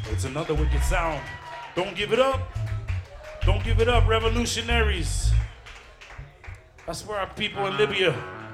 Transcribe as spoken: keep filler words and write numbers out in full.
It's another wicked sound. Don't give it up. Don't give it up, revolutionaries. That's where our people in Libya.